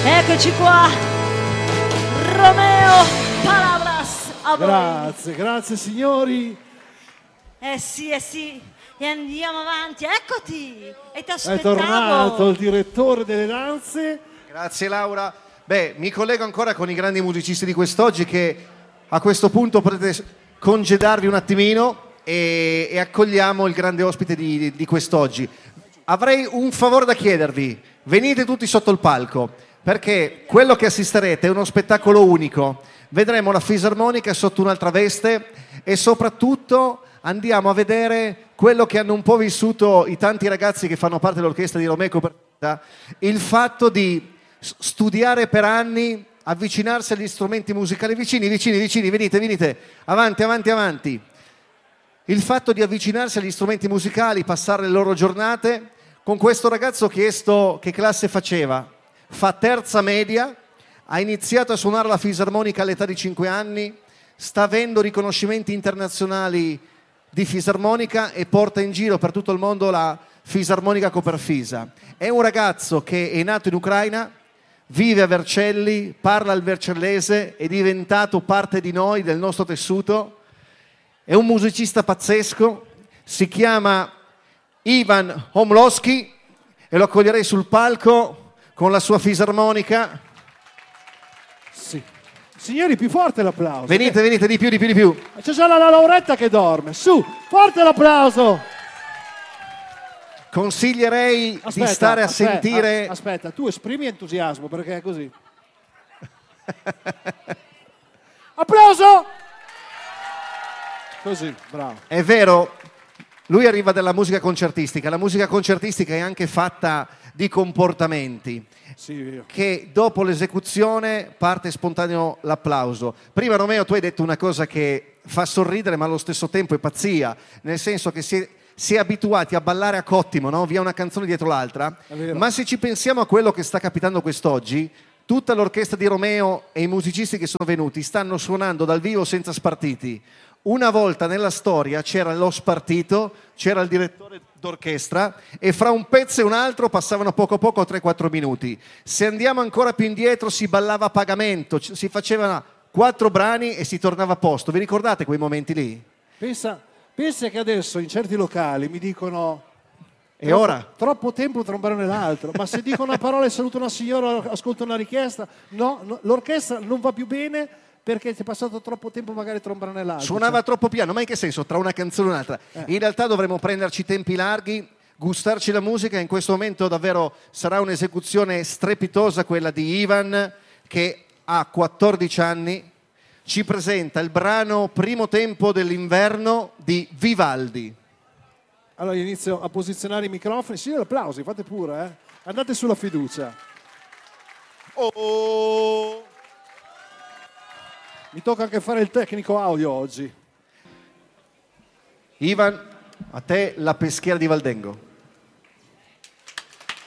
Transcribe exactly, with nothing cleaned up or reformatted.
Eccoci qua, Romeo Palabras. A voi. Grazie, grazie signori. Eh sì, eh sì, e andiamo avanti, eccoti, e ti È aspettavo. tornato il direttore delle danze. Grazie Laura. Beh, mi collego ancora con i grandi musicisti di quest'oggi che a questo punto potete congedarvi un attimino e, e accogliamo il grande ospite di, di, di quest'oggi. Avrei un favore da chiedervi, venite tutti sotto il palco, perché quello che assisterete è uno spettacolo unico. Vedremo la fisarmonica sotto un'altra veste e soprattutto andiamo a vedere quello che hanno un po' vissuto i tanti ragazzi che fanno parte dell'orchestra di Romeo Coperta, il fatto di studiare per anni, avvicinarsi agli strumenti musicali vicini, vicini, vicini, venite, venite, avanti, avanti, avanti. Il fatto di avvicinarsi agli strumenti musicali, passare le loro giornate. Con questo ragazzo ho chiesto che classe faceva. Fa terza media, ha iniziato a suonare la fisarmonica all'età di cinque anni, sta avendo riconoscimenti internazionali di fisarmonica e porta in giro per tutto il mondo la fisarmonica Coperfisa. È un ragazzo che è nato in Ucraina, vive a Vercelli, parla il vercellese, è diventato parte di noi, del nostro tessuto. È un musicista pazzesco, si chiama Ivan Homlowski e lo accoglierei sul palco con la sua fisarmonica. Sì. Signori, più forte l'applauso. Venite, venite, di più, di più, di più. C'è già la, la Lauretta che dorme. Su, forte l'applauso. Consiglierei Aspetta, di stare a aspetta, sentire... Aspetta, tu esprimi entusiasmo perché è così. Applauso! Così, bravo. È vero, lui arriva dalla musica concertistica. La musica concertistica è anche fatta di comportamenti. Sì, che dopo l'esecuzione parte spontaneo l'applauso. Prima Romeo tu hai detto una cosa che fa sorridere ma allo stesso tempo è pazzia, nel senso che si è, si è abituati a ballare a cottimo, no? Via una canzone dietro l'altra, ma se ci pensiamo a quello che sta capitando quest'oggi, tutta l'orchestra di Romeo e i musicisti che sono venuti stanno suonando dal vivo senza spartiti. Una volta nella storia c'era lo spartito, c'era il direttore d'orchestra e fra un pezzo e un altro passavano poco a poco tre quattro minuti. Se andiamo ancora più indietro si ballava a pagamento, si facevano quattro brani e si tornava a posto. Vi ricordate quei momenti lì? Pensa, pensa che adesso in certi locali mi dicono e troppo, ora? Troppo tempo tra un brano e l'altro, ma se dico una parola e saluto una signora, ascolto una richiesta, no, no, l'orchestra non va più bene perché ti è passato troppo tempo magari tra un brano e l'altro. Suonava cioè. troppo piano, ma in che senso? Tra una canzone e un'altra. Eh. In realtà dovremmo prenderci tempi larghi, gustarci la musica. In questo momento davvero sarà un'esecuzione strepitosa quella di Ivan, che ha quattordici anni. Ci presenta il brano Primo tempo dell'inverno di Vivaldi. Allora inizio a posizionare i microfoni. Sì, applausi, fate pure, eh. Andate sulla fiducia. Oh! Mi tocca anche fare il tecnico audio oggi. Ivan, a te la peschiera di Valdengo.